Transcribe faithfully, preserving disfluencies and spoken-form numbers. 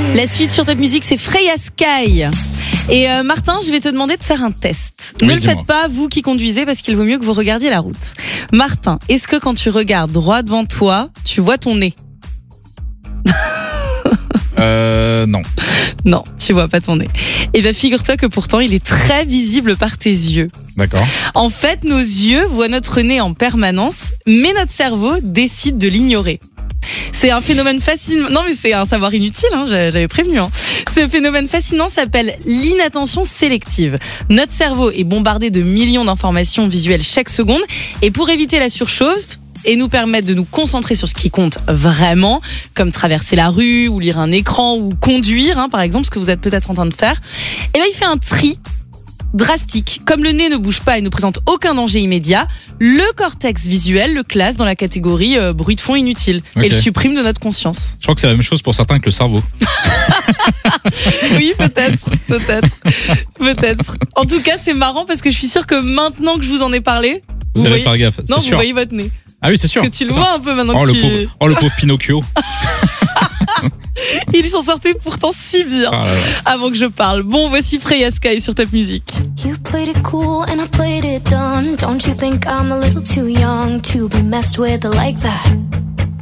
La suite sur Top Music, c'est Freya Sky. Et euh, Martin, je vais te demander de faire un test. Oui, ne le dis-moi. faites pas, vous qui conduisez, parce qu'il vaut mieux que vous regardiez la route. Martin, est-ce que quand tu regardes droit devant toi, tu vois ton nez ? Euh, non. Non, tu vois pas ton nez. Et bien figure-toi que pourtant, il est très visible par tes yeux. D'accord. En fait, nos yeux voient notre nez en permanence, mais notre cerveau décide de l'ignorer. C'est un phénomène fascinant. Non, mais c'est un savoir inutile, hein, j'avais prévenu. Hein. Ce phénomène fascinant s'appelle l'inattention sélective. Notre cerveau est bombardé de millions d'informations visuelles chaque seconde, et pour éviter la surchauffe et nous permettre de nous concentrer sur ce qui compte vraiment, comme traverser la rue ou lire un écran ou conduire, hein, par exemple, ce que vous êtes peut-être en train de faire, et ben il fait un tri drastique. Comme le nez ne bouge pas et ne présente aucun danger immédiat, le cortex visuel le classe dans la catégorie euh, bruit de fond inutile Ok. et le supprime de notre conscience. Je crois que c'est la même chose pour certains que le cerveau. Oui, peut-être, peut-être, peut-être. En tout cas, c'est marrant parce que je suis sûre que maintenant que je vous en ai parlé, Vous, allez voyez... faire gaffe. Non, c'est vous sûr. voyez votre nez. Ah oui, c'est sûr. Parce que tu le C'est vois ça. un peu maintenant Oh que le, tu... pauvre, oh, le pauvre Pinocchio. Il s'en sortait pourtant si bien Ah là là. avant que je parle. Bon, voici Freya Sky sur Top Music. You played it cool and I played it dumb. Don't you think I'm a little too young to be messed with like that?